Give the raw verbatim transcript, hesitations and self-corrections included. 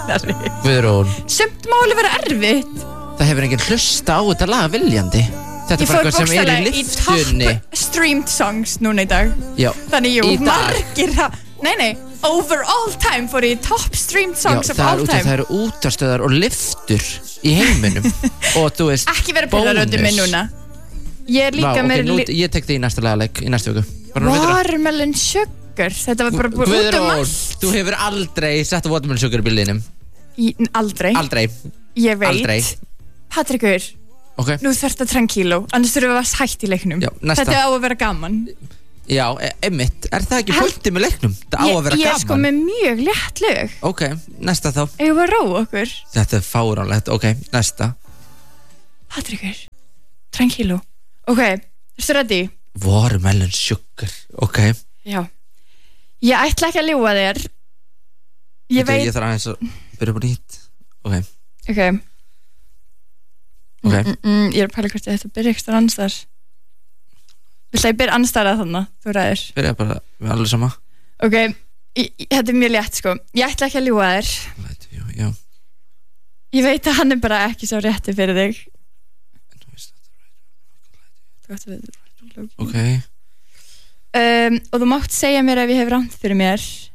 teiknari Guðrún Sumt máli vera erfitt Það hefur enginn hlusta á þetta lag viljandi Þetta er bara eitthvað sem er í lyftunni Ég fór top streamed songs núna í dag Já, Þannig jú, í dag. margir ha- Nei, nei, over all time fór ég í top streamed songs Já, of það all er út af time það eru útastöðar og lyftur í heiminum Og þú veist Ekki vera pyrraröndi minn núna Ég er líka Vá, ok, með nú, li- Ég tek þig í næsta lagaleik, í næstu viku Bara nú veitur það. Watermelon sugar Þetta var bara út um Guðrún, allt þú hefur aldrei sett watermelon sugar í bílnum Í- Aldrei, Aldrei, ég veit aldrei Patrikur, Ok, nú þarft að tranquilo Annars þurfum við að hætt í leiknum Já, næsta. Þetta á að vera gaman já, e- einmitt Er það ekki Hel- pointið með leiknum? Það á Ég, að vera ég er gaman sko með mjög létt lög Ok, næsta þá Eigum við að róa okkur Þetta er fáránlegt, ok, næsta Patrikur, tranquilo Ok, ertu ready? Watermelon sugar, ok Já Ég ætla ekki að ljúga þér Ég Veitu, veit Ég þarf aðeins að byrja upp á nýtt Ok, Ok, ok mm, mm, ég er að pæla hvort ég ætti að byrja ekstra annars þar Viltu að ég byrja annars þar að þannig? Þú ræður Byrja bara með allir sama Ok, ég, ég- þetta er mjög létt sko Ég ætla ekki að ljúga þér Lætu, já, já Ég veit að hann er bara ekki svo rétti fyrir þig Þú ætti við Ok, um, Og þú mátt segja mér ef ég hef rámt fyrir mér